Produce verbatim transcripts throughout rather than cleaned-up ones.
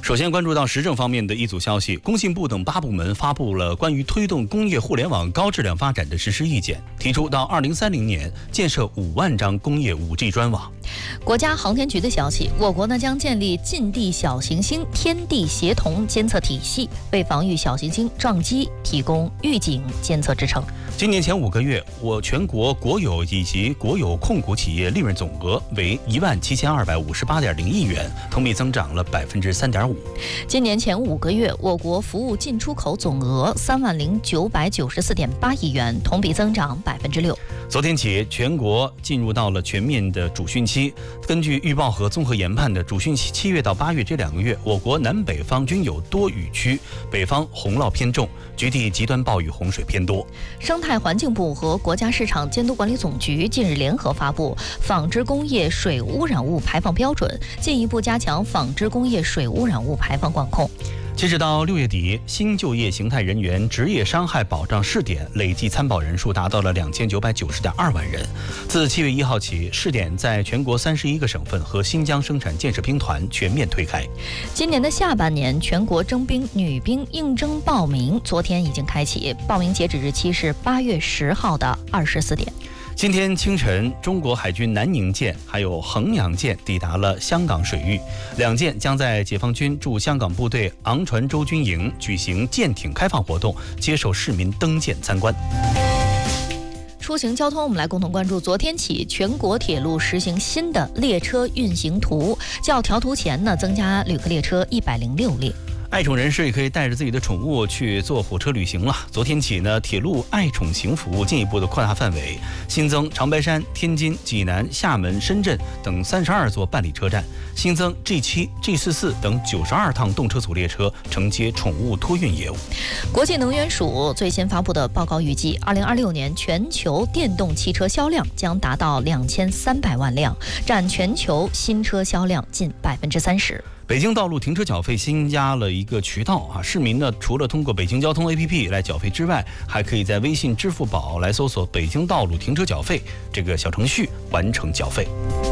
首先关注到时政方面的一组消息，工信部等八部门发布了关于推动工业互联网高质量发展的实施意见，提出到二零三零年建设五万张工业 五 G 专网。 国家航天局的消息，我国呢将建立近地小行星天地协同监测体系，为防御小行星撞击提供预警监测支撑。 今年前五个月，我全国国有以及国有控股企业利润总额为一万七千二百五十八点零亿元，同比增长了百分之三点五。 今年前五个月，我国服务进出口总额三万零九百九十四点八亿元，同比增长百分之六。 昨天起，全国进入到了全面的主汛期。根据预报和综合研判的主汛期，七月到八月这两个月，我国南北方均有多雨区，北方洪涝偏重，局地极端暴雨洪水偏多。 生态环境部和国家市场监督管理总局近日联合发布《纺织工业水污染物排放标准》，进一步加强纺织工业水污染物排放管控。 截止到六月底，新就业形态人员职业伤害保障试点累计参保人数达到了两千九百九十点二万人。自七月一号起，试点在全国三十一个省份和新疆生产建设兵团全面推开。 今年的下半年，全国征兵女兵应征报名昨天已经开启，报名截止日期是八月十号的二十四点。 今天清晨，中国海军南宁舰还有衡阳舰抵达了香港水域，两舰将在解放军驻香港部队昂船洲军营举行舰艇开放活动，接受市民登舰参观。 出行交通，我们来共同关注。昨天起，全国铁路实行新的列车运行图，较调图前呢增加旅客列车一百零六列。 爱宠人士也可以带着自己的宠物去坐火车旅行了。昨天起呢，铁路爱宠行服务进一步的扩大范围，新增长白山、天津、济南、厦门、深圳等三十二座办理车站，新增 G 七、G 四十四等九十二趟动车组列车承接宠物托运业务。 国际能源署最新发布的报告预计，二零二六年全球电动汽车销量将达到两千三百万辆，占全球新车销量近百分之三十。 北京道路停车缴费新加了一个渠道啊，市民呢除了通过北京交通 A P P 来缴费之外，还可以在微信、支付宝来搜索北京道路停车缴费这个小程序完成缴费。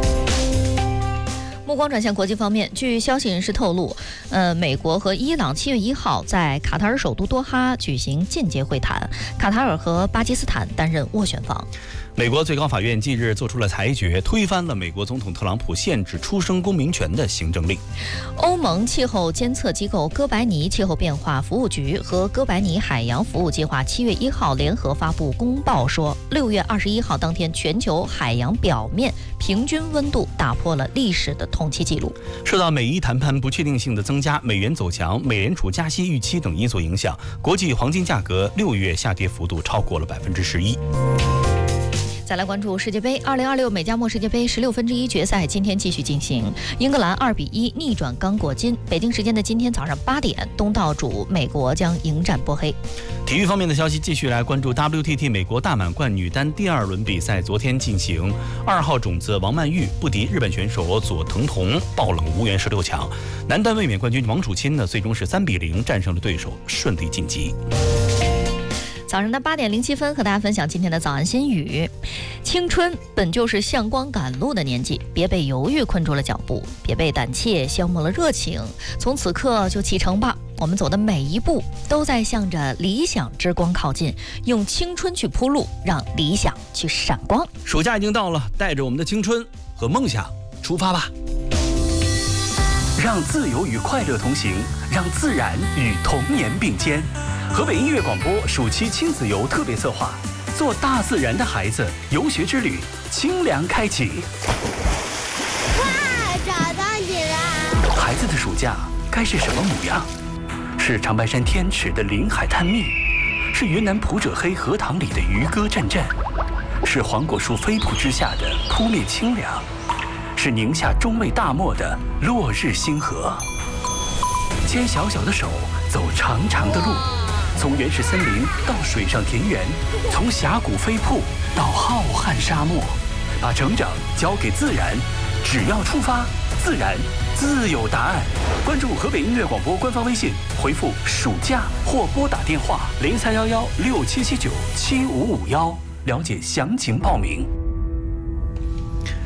目光转向国际方面，据消息人士透露，呃，美国和伊朗七月一号在卡塔尔首都多哈举行间接会谈，卡塔尔和巴基斯坦担任斡旋方。 美国最高法院近日做出了裁决，推翻了美国总统特朗普限制出生公民权的行政令。 欧盟气候监测机构哥白尼气候变化服务局和哥白尼海洋服务计划七月一号联合发布公报说，六月二十一号当天，全球海洋表面平均温度打破了历史的同期记录。 受到美伊谈判不确定性的增加、美元走强、美联储加息预期等因素影响，国际黄金价格六月下跌幅度超过了百分之十一。 再来关注世界杯，二零二六美加墨世界杯十六分之一决赛今天继续进行，英格兰二比一逆转刚果金。北京时间的今天早上八点，东道主美国将迎战波黑。 体育方面的消息，继续来关注 W T T 美国大满贯女单第二轮比赛，昨天进行，二号种子王曼玉不敌日本选手佐藤瞳，爆冷无缘十六强。男单卫冕冠军王楚钦呢，最终是三比零战胜了对手，顺利晋级。 早上的八点零七分，和大家分享今天的早安心语。青春本就是向光赶路的年纪，别被犹豫困住了脚步，别被胆怯消磨了热情。从此刻就启程吧，我们走的每一步都在向着理想之光靠近，用青春去铺路，让理想去闪光。 暑假已经到了，带着我们的青春和梦想出发吧。 让自由与快乐同行，让自然与童年并肩。河北音乐广播暑期亲子游特别策划，做大自然的孩子，游学之旅清凉开启。 哇，找到你了！ 孩子的暑假该是什么模样？是长白山天池的临海探秘，是云南普者黑荷塘里的渔歌阵阵，是黄果树飞瀑之下的扑面清凉，是宁夏中卫大漠的落日星河。牵小小的手，走长长的路。从原始森林到水上田园，从峡谷飞瀑到浩瀚沙漠，把成长交给自然，只要出发，自然自有答案。关注河北音乐广播官方微信，回复暑假或拨打电话零三幺幺六七七九七五五幺，了解详情报名。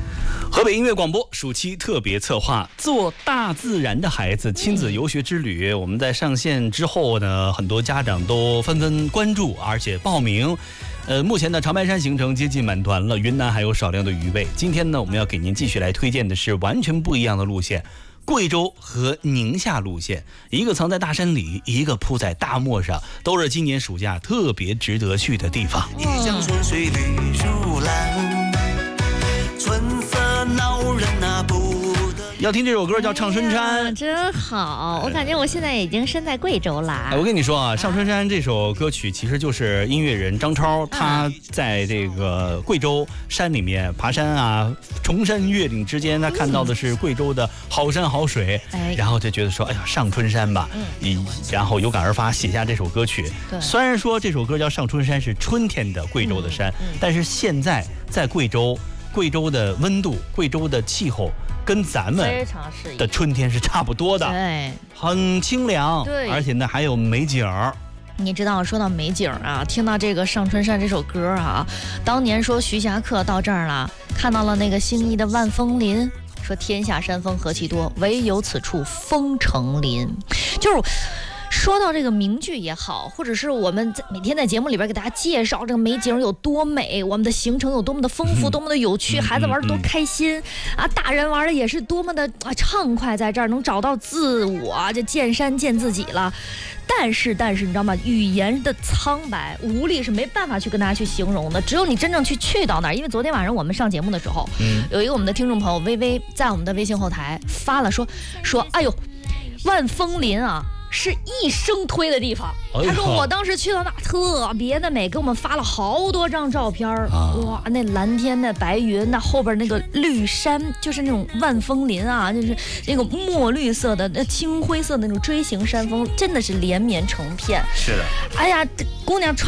河北音乐广播暑期特别策划《做大自然的孩子》亲子游学之旅，我们在上线之后呢，很多家长都纷纷关注，而且报名。呃，目前的长白山行程接近满团了，云南还有少量的余位。今天呢，我们要给您继续来推荐的是完全不一样的路线。贵州和宁夏路线，一个藏在大山里，一个铺在大漠上，都是今年暑假特别值得去的地方。 一江春水绿如蓝，春色恼人啊不得。 要听这首歌叫《唱春山》， 哎，真好！我感觉我现在已经身在贵州啦。 哎，我跟你说啊，《唱春山》这首歌曲其实就是音乐人张超，他在这个贵州山里面爬山啊，崇山越岭之间，他看到的是贵州的好山好水， 哎， 然后就觉得说，哎呀，上春山吧，嗯，然后有感而发写下这首歌曲。 对， 虽然说这首歌叫《上春山》是春天的贵州的山，嗯嗯，但是现在在贵州，贵州的温度，贵州的气候。跟咱们的春天是差不多的， 对， 很清凉， 对， 而且呢还有美景儿。 你知道，说到美景啊，听到这个《上春山》这首歌啊，当年说徐霞客到这儿了，看到了那个心仪的万峰林，说天下山峰何其多，唯有此处风成林，就是。说到这个名句也好，或者是我们在每天在节目里边给大家介绍这个美景有多美，我们的行程有多么的丰富，多么的有趣，孩子玩的多开心啊，大人玩的也是多么的啊畅快，在这儿能找到自我，就见山见自己了。但是，但是你知道吗？语言的苍白无力是没办法去跟大家去形容的，只有你真正去去到那儿。因为昨天晚上我们上节目的时候，嗯，有一个我们的听众朋友微微在我们的微信后台发了说说，哎呦，万峰林啊。是一生推的地方，他说我当时去到那特别的美，给我们发了好多张照片，啊，哇，那蓝天那白云，那后边那个绿山，就是那种万峰林啊，就是那个墨绿色的、那青灰色的那种锥形山峰，真的是连绵成片。 是的， 哎呀，这姑娘穿。